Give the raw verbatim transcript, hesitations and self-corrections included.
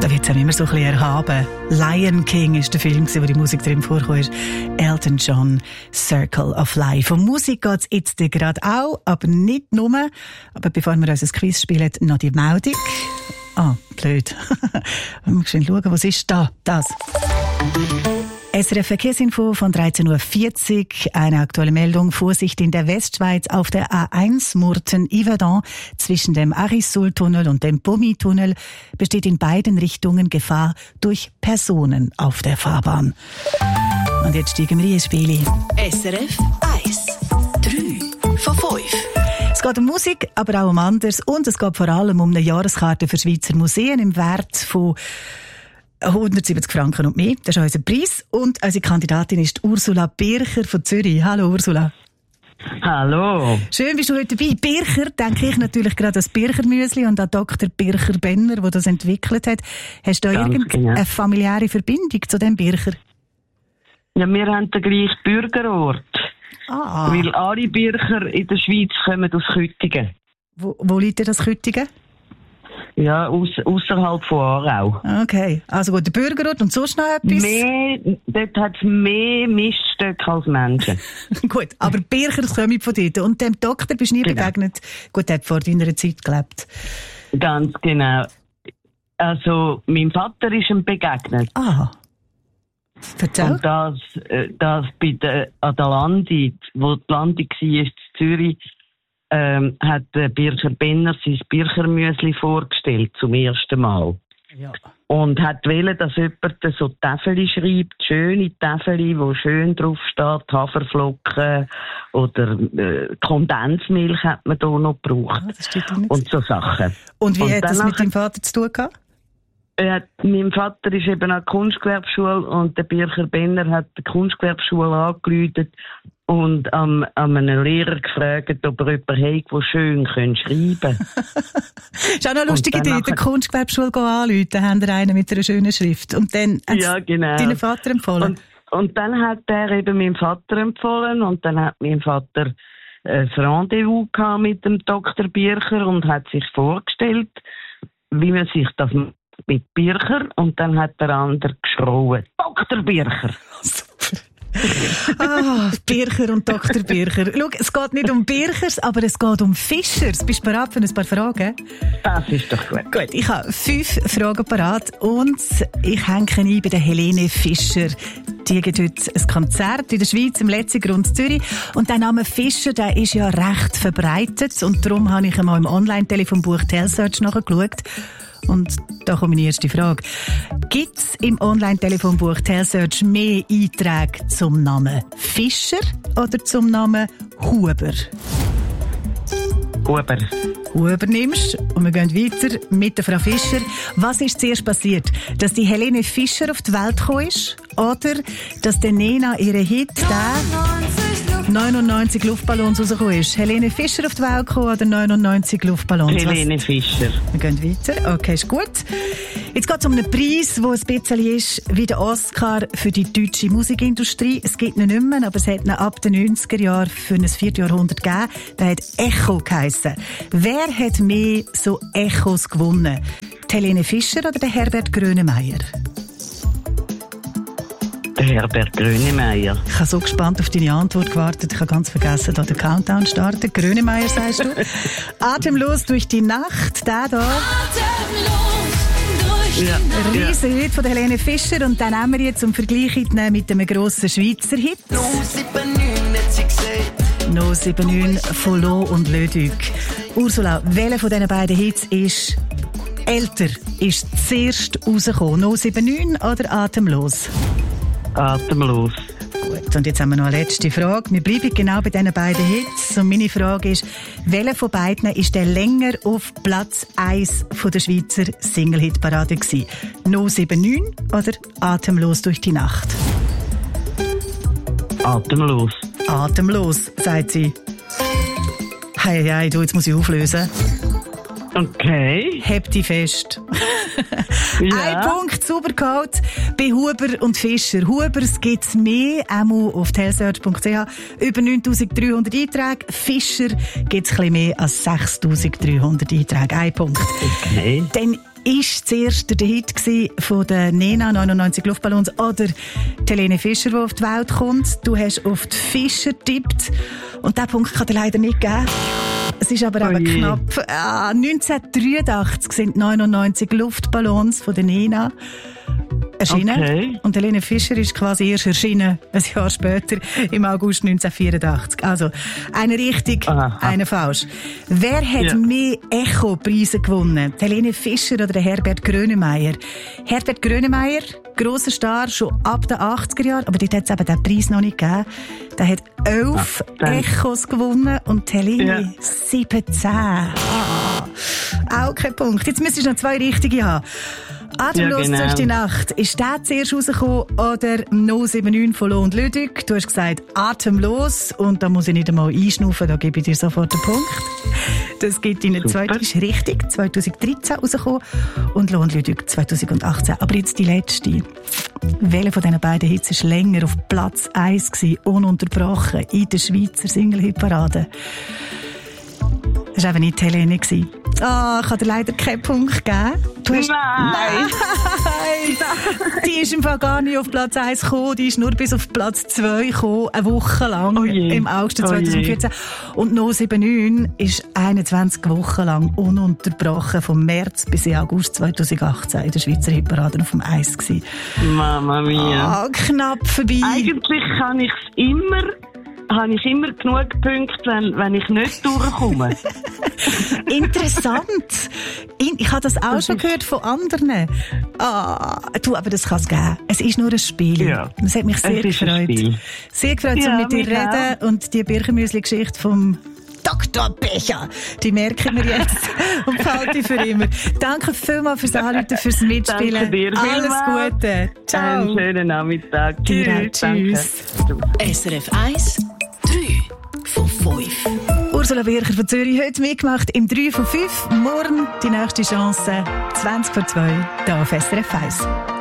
Da wird es ja immer so ein bisschen erhaben. Lion King ist der Film, wo die Musik drin vorkam. Elton John, Circle of Life. Um Musik geht es jetzt gerade auch, aber nicht nur. Aber bevor wir unser Quiz spielen, noch die Meldung. Ah, blöd. Wir müssen schauen, was ist da? Das. S R F Verkehrsinfo von dreizehn Uhr vierzig. Eine aktuelle Meldung. Vorsicht in der Westschweiz auf der A eins Murten-Yverdon zwischen dem Arissul-Tunnel und dem Bumi-Tunnel besteht in beiden Richtungen Gefahr durch Personen auf der Fahrbahn. Und jetzt steigen wir ins Spiel. S R F eins. drei von fünf. Es geht um Musik, aber auch um anderes. Und es geht vor allem um eine Jahreskarte für Schweizer Museen im Wert von hundertsiebzig Franken und mehr. Das ist unser Preis. Und unsere Kandidatin ist Ursula Bircher von Zürich. Hallo Ursula. Hallo. Schön bist du heute dabei. Bircher, denke ich natürlich gerade an das Bircher-Müsli und an Doktor Bircher Benner, der das entwickelt hat. Hast du da Ganz irgendeine genau. familiäre Verbindung zu dem Bircher? Ja, wir haben den gleichen Bürgerort. Ah. Weil alle Bircher in der Schweiz kommen aus Küttingen. Wo, wo liegt denn das Küttingen? Ja, aus, ausserhalb von Aarau. Okay, also gut, der Bürgerort und sonst noch etwas? Mehr, dort hat es mehr Miststöcke als Menschen. Gut, aber Bircher kommen von dort. Und dem Doktor bist du nie Genau. begegnet. Gut, der hat vor deiner Zeit gelebt. Ganz genau. Also, mein Vater ist ihm begegnet. Aha. Erzähl. Und das, äh, das bei der, an der Landi, wo die Landi war, in Zürich, ähm, hat der Bircher Benner sein Birchermüsli vorgestellt, zum ersten Mal. Ja. Und hat wollen, dass jemand so Täfeli schreibt, schöne Täfeli, wo schön drauf steht, Haferflocken oder äh, Kondensmilch hat man da noch gebraucht. Ah, das steht da nicht. Und so Sachen. Und wie und hat das danach- mit deinem Vater zu tun gehabt? Äh, mein Vater ist eben an der Kunstgewerbeschule und der Bircher Benner hat die Kunstgewerbeschule angerufen und am, an einen Lehrer gefragt, ob er jemanden hat, der schön schreiben kann. Ist auch noch eine lustige Und Idee, danach- der Kunstgewerbeschule anrufen, haben wir einen mit einer schönen Schrift. Und dann hat Ja, genau. deinen Vater empfohlen. Und, und dann hat er eben meinem Vater empfohlen und dann hat mein Vater ein Rendezvous gehabt mit dem Doktor Bircher und hat sich vorgestellt, wie man sich das macht mit Bircher, und dann hat der andere geschrien, Doktor Bircher. Ah, Bircher und Doktor Bircher. Schau, es geht nicht um Birchers, aber es geht um Fischers. Bist du bereit für ein paar Fragen? Das ist doch gut. Gut, ich habe fünf Fragen parat und ich hänge ein bei der Helene Fischer. Die gibt heute ein Konzert in der Schweiz, im Letzigrund Zürich. Und der Name Fischer, der ist ja recht verbreitet. Und darum habe ich einmal im Online-Telefonbuch Telsearch nachgeschaut. Und da kommt meine erste Frage. Gibt es im Online-Telefonbuch Telsearch mehr Einträge zum Namen Fischer oder zum Namen Huber? Huber. Huber nimmst und wir gehen weiter mit der Frau Fischer. Was ist zuerst passiert? Dass die Helene Fischer auf die Welt gekommen ist? Oder dass der Nena ihre Hit, der neunundneunzig Luftballons rausgekommen ist? Helene Fischer auf die Welt gekommen oder neunundneunzig Luftballons? Helene Fischer. Wir gehen weiter. Okay, ist gut. Jetzt geht es um einen Preis, der ein bisschen ist wie der Oscar für die deutsche Musikindustrie. Es gibt ihn nicht mehr, aber es hat ihn ab den neunziger Jahren für ein Vierteljahrhundert gegeben. Der hat Echo geheissen. Wer hat mehr so Echos gewonnen? Die Helene Fischer oder der Herbert Grönemeyer? Der Herbert Grönemeyer. Ich habe so gespannt auf deine Antwort gewartet. Ich habe ganz vergessen, da den Countdown starten. Grönemeyer, sagst du? Atemlos durch die Nacht. Der da. Ja. Ein riesen Hit von der Helene Fischer. Und dann haben wir jetzt zum Vergleich mit einem grossen Schweizer Hit. null sieben neun von Lo und Le Duc. Ursula, welcher von diesen beiden Hits ist älter? Ist zuerst rausgekommen? null sieben neun oder Atemlos? Atemlos. Gut, und jetzt haben wir noch eine letzte Frage. Wir bleiben genau bei diesen beiden Hits. Und meine Frage ist, welcher von beiden ist der länger auf Platz eins von der Schweizer Single-Hit-Parade gewesen? null sieben neun oder Atemlos durch die Nacht? Atemlos. Atemlos, sagt sie. Hey, hey, du, jetzt muss ich auflösen. Okay. Heb dich fest. Ja. Ein Punkt, sauber geholt bei Huber und Fischer. Hubers gibt es mehr, auch auf telsearch punkt c h. Über neuntausenddreihundert Einträge. Fischer gibt es ein bisschen mehr als sechstausenddreihundert Einträge. Ein Punkt. Okay. Dann ist zuerst der Hit von der Nena, neunundneunzig Luftballons, oder die Helene Fischer, die auf die Welt kommt? Du hast auf die Fischer getippt und diesen Punkt kann dir leider nicht geben. Es ist aber oh eben knapp. Ah, neunzehnhundertdreiundachtzig sind neunundneunzig Luftballons von der Nena erschienen. Okay. Und Helene Fischer ist quasi erst erschienen, ein Jahr später, im August neunzehnhundertvierundachtzig. Also, eine richtig, Aha. eine falsch. Wer hat ja. mehr Echo-Preise gewonnen? Die Helene Fischer oder der Herbert Grönemeyer? Herbert Grönemeyer, grosser Star, schon ab den achtziger Jahren, aber dort hat es eben den Preis noch nicht gegeben. Der hat elf ah, Echos gewonnen und die Helene ja. siebzehn. Ah, auch kein Punkt. Jetzt müsstest du noch zwei richtige haben. Atemlos ja, genau. durch die Nacht. Ist der zuerst rausgekommen oder null sieben neun von Lo und Lüdig? Du hast gesagt Atemlos und da muss ich nicht einmal einschnaufen, da gebe ich dir sofort den Punkt. Das gibt deine zweite, ist richtig, zweitausenddreizehn rausgekommen und Lo und Lüdig zweitausendachtzehn. Aber jetzt die letzte. Welcher von diesen beiden Hits war länger auf Platz eins gewesen, ununterbrochen in der Schweizer Single-Hit-Parade? Das war eben nicht Helene. Ah, oh, ich kann dir leider keinen Punkt geben. Du hast... Nein! Nein! Die ist im Fall gar nicht auf Platz eins gekommen, die ist nur bis auf Platz zwei gekommen, eine Woche lang, oh im August zweitausendvierzehn. Oh und null sieben neun ist einundzwanzig Wochen lang ununterbrochen, vom März bis August zweitausendachtzehn in der Schweizer Hitparade auf dem Eis gewesen. Mama mia. Ah, oh, knapp vorbei. Eigentlich kann ich es immer... habe ich immer genug Punkte, wenn, wenn ich nicht durchkomme. Interessant. Ich habe das auch das schon gehört von anderen. Ah, du, aber das kann es geben. Es ist nur ein Spiel. Ja. Das hat mich sehr gefreut. Sehr gefreut, ja, um mit dir reden. Auch. Und die Birchenmüsli-Geschichte vom Doktor Becher, die merken wir jetzt und behalte für immer. Danke vielmals fürs Anrufen, fürs Mitspielen. Danke dir Alles vielmals. Gute. Ciao. Einen schönen Nachmittag. Tschüss. Tschüss. S R F eins, drei von fünf. Ursula Bircher von Zürich heute mitgemacht im drei von fünf. Morgen die nächste Chance, zwanzig vor zwei, hier auf S R F eins.